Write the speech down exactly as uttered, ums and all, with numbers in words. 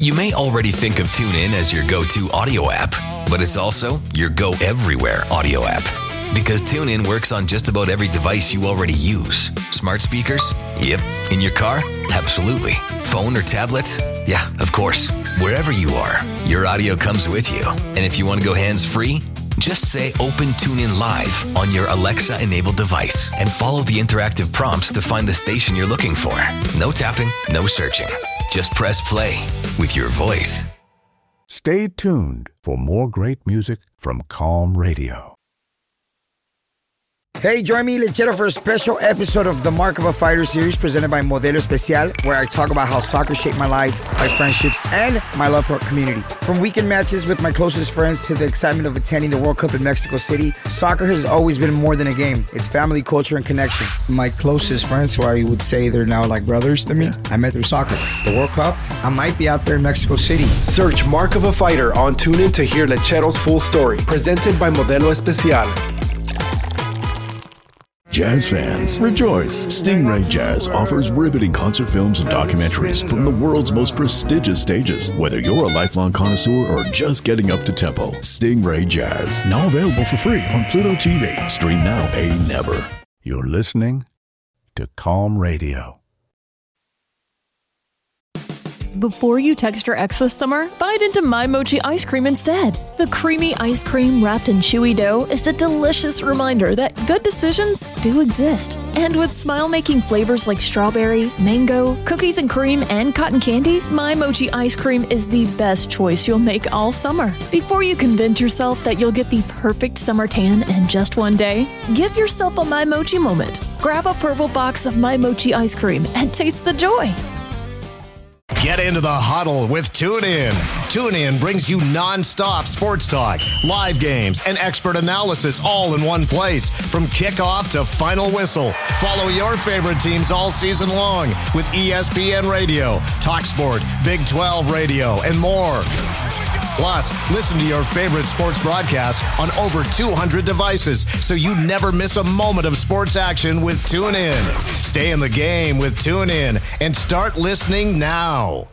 You may already think of TuneIn as your go-to audio app, but it's also your go-everywhere audio app. Because TuneIn works on just about every device you already use. Smart speakers? Yep. In your car? Absolutely. Phone or tablet? Yeah, of course. Wherever you are, your audio comes with you. And if you want to go hands-free, just say Open TuneIn Live on your Alexa-enabled device and follow the interactive prompts to find the station you're looking for. No tapping, no searching. Just press play with your voice. Stay tuned for more great music from Calm Radio. Hey, join me, Lechero, for a special episode of the Mark of a Fighter series presented by Modelo Especial, where I talk about how soccer shaped my life, my friendships, and my love for our community. From weekend matches with my closest friends to the excitement of attending the World Cup in Mexico City, soccer has always been more than a game. It's family, culture, and connection. My closest friends, who I would say they're now like brothers to me, I met through soccer. The World Cup, I might be out there in Mexico City. Search Mark of a Fighter on TuneIn to hear Lechero's full story, presented by Modelo Especial. Jazz fans, rejoice! Stingray Jazz offers riveting concert films and documentaries from the world's most prestigious stages. Whether you're a lifelong connoisseur or just getting up to tempo, Stingray Jazz, now available for free on Pluto T V. Stream now, pay never. You're listening to Calm Radio. Before you text your ex this summer, bite into My Mochi ice cream instead. The creamy ice cream wrapped in chewy dough is a delicious reminder that good decisions do exist. And with smile-making flavors like strawberry, mango, cookies and cream, and cotton candy, My Mochi ice cream is the best choice you'll make all summer. Before you convince yourself that you'll get the perfect summer tan in just one day, give yourself a My Mochi moment. Grab a purple box of My Mochi ice cream and taste the joy. Get into the huddle with TuneIn. TuneIn brings you non-stop sports talk, live games, and expert analysis all in one place. From kickoff to final whistle. Follow your favorite teams all season long with E S P N Radio, TalkSport, Big twelve Radio, and more. Plus, listen to your favorite sports broadcasts on over two hundred devices so you never miss a moment of sports action with TuneIn. Stay in the game with TuneIn and start listening now.